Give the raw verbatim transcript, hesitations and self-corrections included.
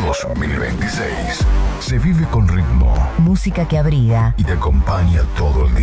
dos mil veintiséis. Se vive con ritmo. Música que abriga y te acompaña todo el día.